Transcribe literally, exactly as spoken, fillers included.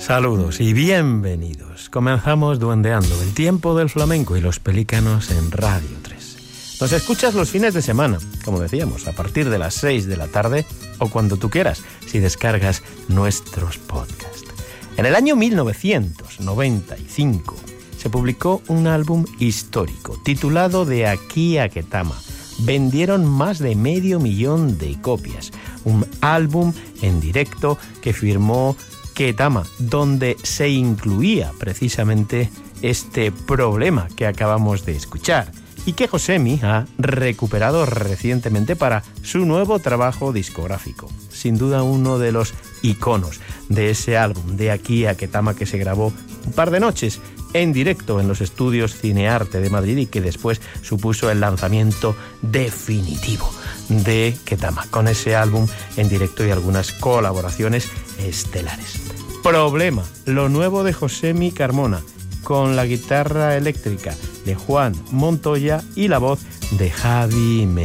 Saludos y bienvenidos. Comenzamos duendeando el tiempo del flamenco y los pelícanos en Radio tres. Nos escuchas los fines de semana, como decíamos, a partir de las seis de la tarde o cuando tú quieras, si descargas nuestros podcasts. En el año mil novecientos noventa y cinco se publicó un álbum histórico titulado De aquí a Ketama. Vendieron más de medio millón de copias. Un álbum en directo que firmó Ketama, donde se incluía precisamente este problema que acabamos de escuchar y que Josemi ha recuperado recientemente para su nuevo trabajo discográfico. Sin duda uno de los iconos de ese álbum, De aquí a Ketama, que se grabó un par de noches en directo en los estudios Cinearte de Madrid y que después supuso el lanzamiento definitivo de Ketama, con ese álbum en directo y algunas colaboraciones estelares. Problema, lo nuevo de Josemi Carmona, con la guitarra eléctrica de Juan Montoya y la voz de Javi Medina.